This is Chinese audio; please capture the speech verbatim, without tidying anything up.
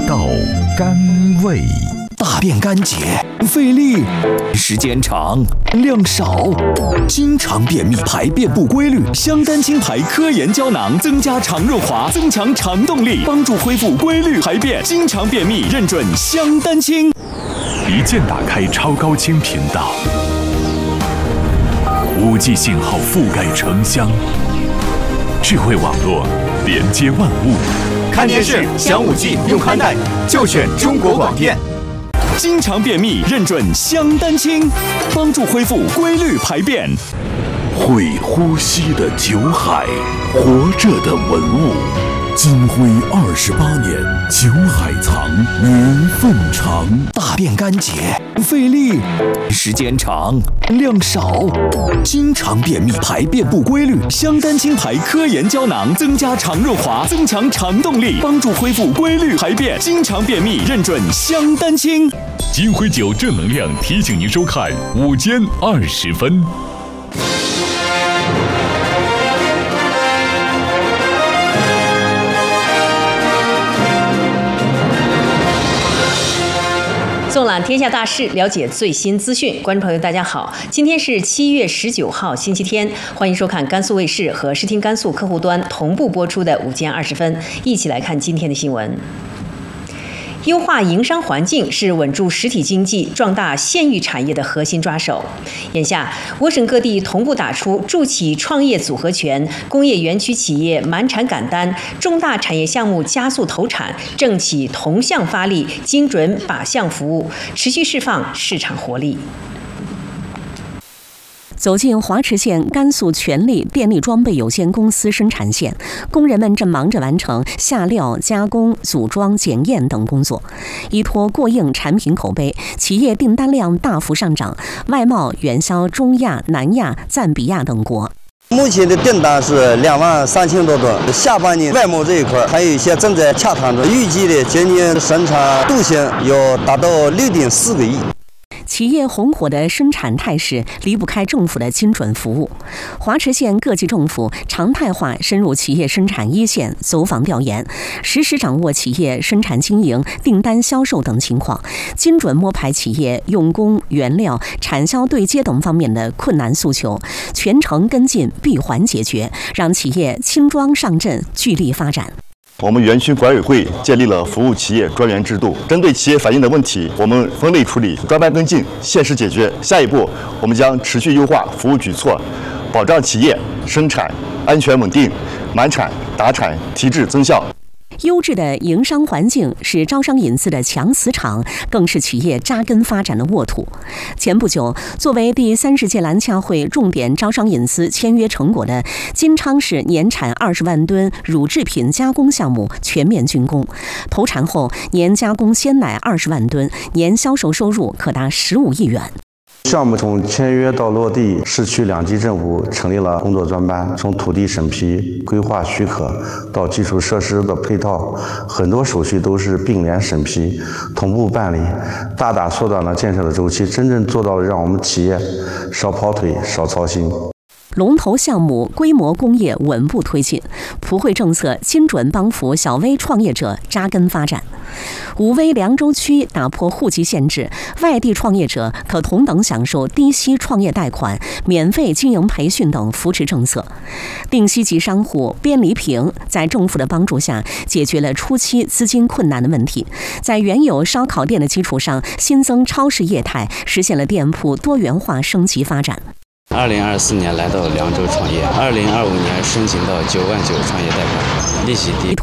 道甘味。 大便干结，费力，时间长，量少，经常便秘，排便不规律。香丹清牌科研胶囊增加肠润滑，增强肠动力，帮助恢复规律排便。经常便秘，认准香丹清。 一键打开超高清频道，五 G 信号覆盖城乡，智慧网络连接万物。 看电视享五 G 用宽带，就选中国广电。 经常便秘，认准香丹清，帮助恢复规律排便。 会呼吸的酒海，活着的文物。金辉二十八年，酒海藏，缘分长。 大便干结，费力，时间长，量少，经常便秘，排便不规律。香丹清牌科研胶囊增加肠润滑，增强肠动力，帮助恢复规律排便。经常便秘，认准香丹清。 金辉酒正能量提醒您收看午间二十分。 纵览天下大事，了解最新资讯。观众朋友，大家好，今天是七月十九号，星期天，欢迎收看甘肃卫视和视听甘肃客户端同步播出的午间二十分，一起来看今天的新闻。优化营商环境是稳住实体经济、壮大县域产业的核心抓手。眼下，我省各地同步打出助企创业组合拳、工业园区企业满产赶单、重大产业项目加速投产、政企同向发力、精准靶向服务，持续释放市场活力。走进华池县甘肃全力电力装备有限公司生产线，工人们正忙着完成下料、加工、组装、检验等工作。依托过硬产品口碑，企业订单量大幅上涨，外贸远销中亚、南亚、赞比亚等国。 目前的订单是两万三千多吨，下半年外贸这一块还有一些正在洽谈中，预计的今年生产度型要达到六点四个亿。 企业红火的生产态势离不开政府的精准服务。华池县各级政府常态化深入企业生产一线走访调研，实时掌握企业生产经营、订单销售等情况，精准摸排企业用工、原料、产销对接等方面的困难诉求，全程跟进，闭环解决，让企业轻装上阵，聚力发展。 我们园区管委会建立了服务企业专员制度，针对企业反映的问题，我们分类处理、专班跟进、限时解决。下一步，我们将持续优化服务举措，保障企业生产安全稳定、满产达产、提质增效。 优质的营商环境是招商引资的强磁场，更是企业扎根发展的沃土。前不久，作为第三十届蓝洽会重点招商引资签约成果的金昌市年产二十万吨乳制品加工项目全面竣工，投产后年加工鲜奶二十万吨，年销售收入可达十五亿元。 项目从签约到落地，市区两级政府成立了工作专班，从土地审批、规划许可到基础设施的配套，很多手续都是并联审批、同步办理，大大缩短了建设的周期，真正做到了让我们企业少跑腿、少操心。 龙头项目规模工业稳步推进，普惠政策精准帮扶小微创业者扎根发展。武威凉州区打破户籍限制，外地创业者可同等享受低息创业贷款、免费经营培训等扶持政策。定西级商户边黎平在政府的帮助下，解决了初期资金困难的问题，在原有烧烤店的基础上新增超市业态，实现了店铺多元化升级发展。 二零二四年来到凉州创业，二零二五年申请到九万九创业贷款，利息低。